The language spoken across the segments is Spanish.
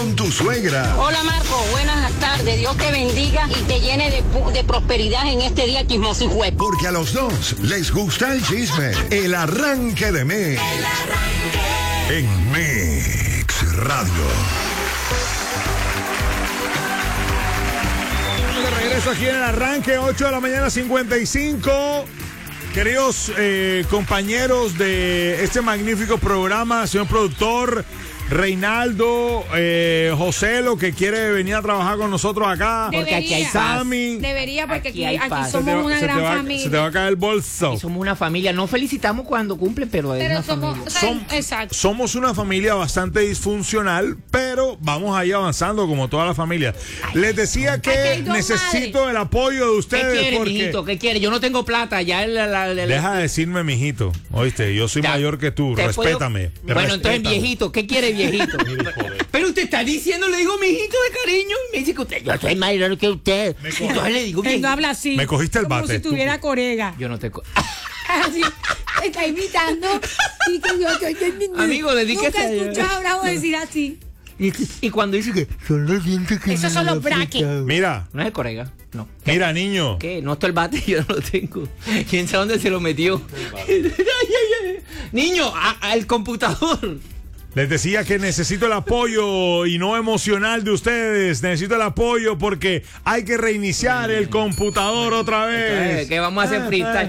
con tu suegra. Hola Marco, buenas tardes. Dios te bendiga y te llene de prosperidad en este día chismoso y juez. Porque a los dos les gusta el chisme. El arranque de mes. En Mix Radio. De regreso aquí en el arranque, 8 de la mañana, 55. Queridos compañeros de este magnífico programa, señor productor Reinaldo, José, lo que quiere venir a trabajar con nosotros acá. Porque aquí hay Sammy. Debería, porque aquí Se somos una gran familia. Se te va a caer el bolso. Y somos una familia. No felicitamos cuando cumplen, pero es una familia. Exacto. Somos una familia bastante disfuncional, pero vamos ahí avanzando como toda la familia. Les decía que necesito el apoyo de ustedes. ¿Qué quiere, porque... mijito? ¿Qué quiere? Yo no tengo plata. Ya Deja de decirme mijito. Oíste, yo soy mayor que tú. Respétame. Bueno, entonces viejito. ¿Qué quiere viejito? Pero usted está diciendo, le digo mijito de cariño. Y me dice que usted, yo soy mayor que usted. Entonces le digo Él no habla así. Me cogiste el bate. Como si tuviera corega. Yo no te... Así, está imitando. Amigo, dedíquese. Nunca he escuchado a Bravo decir así. Y cuando dice que son los dientes que esos son los brackets. Mira. No es el corega, no. Mira, niño. ¿Qué? No está el bate, yo no lo tengo. ¿Quién sabe dónde se lo metió? Niño, al computador. Les decía que necesito el apoyo y no emocional de ustedes. Necesito el apoyo porque hay que reiniciar el computador otra vez. ¿Qué vamos a hacer freestyle?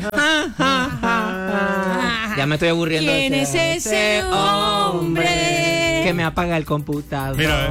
Ya me estoy aburriendo. ¿Quién es ese hombre que me apaga el computador? Mira.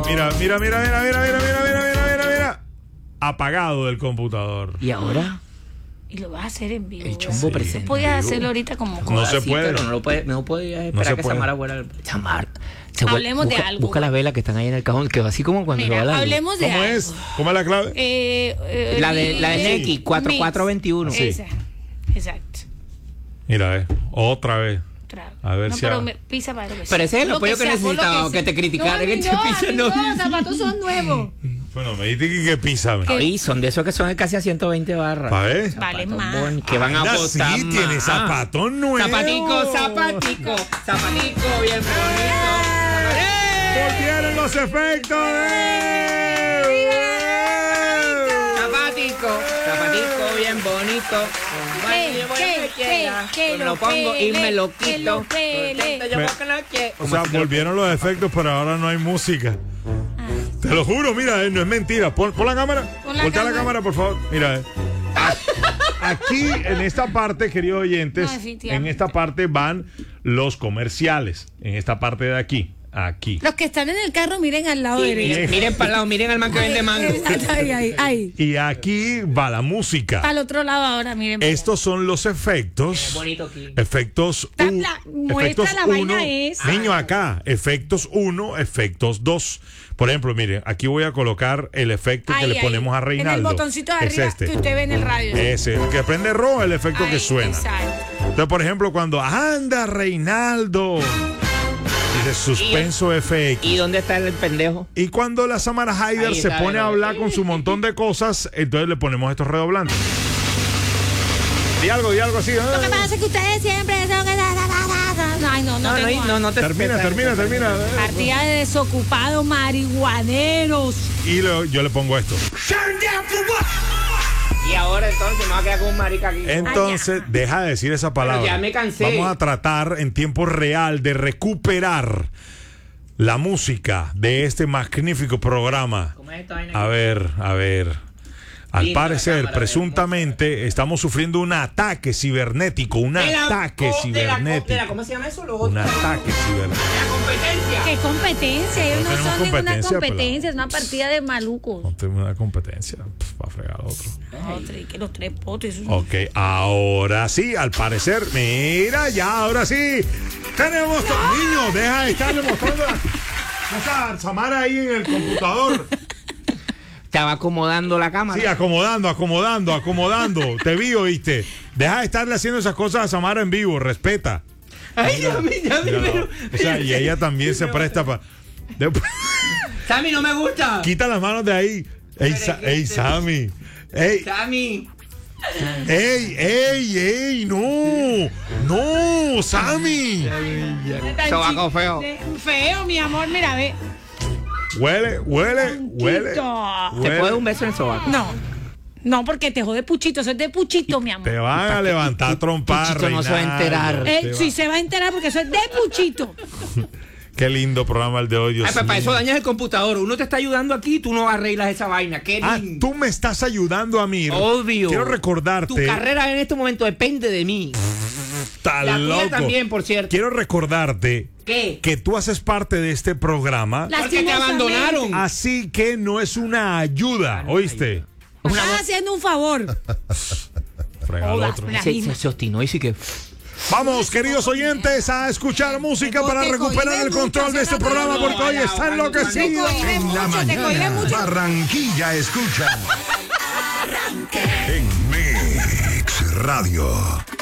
Apagado del computador. ¿Y ahora? Y lo vas a hacer en vivo. El chombo presente. Podías hacerlo ahorita como No se puede. Pero no puede esperar que Samara vuelva. Samara. Hablemos de algo. Busca las velas que están ahí en el cajón, que así como cuando Mira, se va la hablemos de ¿Cómo algo. es? ¿Cómo es la clave? La de Neki, 4421. Sí. Exacto. Mira, otra vez. A ver no, si pero pisa para Pero ese es el apoyo que necesitaba, que te criticaran, que te pisan los los zapatos son nuevos. Bueno, me dijiste que písame. Ay, son de esos que son casi a 120 barras. ¿Pa' ver? Vale más. Que van a apostar sí, tiene zapatón nuevo. Zapatico bien bonito. Volvieron los efectos. Zapatico bien bonito. Lo pongo y me lo quito. O sea, volvieron los efectos, pero ahora no hay música. Te lo juro, mira, no es mentira. Pon la cámara. Voltea la cámara, por favor. Mira. Aquí, en esta parte, queridos oyentes, en esta parte van los comerciales. En esta parte de aquí. Aquí. Los que están en el carro, miren al lado derecho. Miren para el lado, miren al man que vende mango. Ahí. Y aquí va la música. Al otro lado ahora, miren. Estos son los efectos. Bonito aquí. Efectos muestra la vaina esa. Niño, acá. Efectos 1, efectos 2. Por ejemplo, miren, aquí voy a colocar el efecto que le ponemos a Reinaldo. En el botoncito de arriba es este. que usted ve en el radio. Ese, el que prende rojo, el efecto que suena. Exacto. Entonces, por ejemplo, cuando anda Reinaldo, dice suspenso FX. ¿Y dónde está el pendejo? Y cuando la Samara Haider se pone a hablar con su montón de cosas, entonces le ponemos estos redoblantes. Di algo así. Lo que pasa es que ustedes siempre son... Ay, no te Termina. Partida de desocupados marihuaneros. Y yo le pongo esto. Y ahora entonces me va a quedar con un marica aquí. Entonces, deja de decir esa palabra. Pero ya me cansé. Vamos a tratar en tiempo real de recuperar la música de este magnífico programa. ¿Cómo es esta vaina? A ver. Al parecer, presuntamente, estamos sufriendo un ataque cibernético. ¿Cómo se llama eso? Un ataque cibernético. La competencia. ¿Qué competencia? Ellos no tenemos son ninguna competencia, competencia, es una partida de malucos. No tenemos una competencia. Va a fregar otro. Que los tres potes. Ok, ahora sí, al parecer, mira, ahora sí. Tenemos niños, deja de estarle mostrando esa Samara ahí en el computador. Estaba acomodando la cámara. Sí, acomodando. Te vi, oíste. Deja de estarle haciendo esas cosas a Samara en vivo, respeta. Ay, ya vi. O sea, y ella también se presta para... Sammy, no me gusta. Quita las manos de ahí. Ey, Sammy. Sammy. ¡Ey! ¡No! ¡Sammy! Sobaco feo. Feo, mi amor, mira, ve. Huele. ¿Te puedo dar un beso en el sobaco? No, porque te jode Puchito, eso es de Puchito, mi amor. Te van a levantar a trompar. Puchito no se va a enterar. Sí se va a enterar porque eso es de Puchito. Qué lindo programa el de hoy, Dios mío. Para eso dañas el computador. Uno te está ayudando aquí y tú no arreglas esa vaina. Qué lindo. Tú me estás ayudando a mí. Obvio. Quiero recordarte. Tu carrera en este momento depende de mí. Tan La loco. tuya también, por cierto. Quiero recordarte ¿Qué? que tú haces parte de este programa. Porque te abandonaron. Así que no es una ayuda, ¿oíste? Estás haciendo un favor. Frega al otro. Se obstinó y sí que... Vamos, queridos oyentes, a escuchar música para recuperar el control de este programa porque hoy está enloquecido. En la mañana, Barranquilla escucha. En Mix Radio.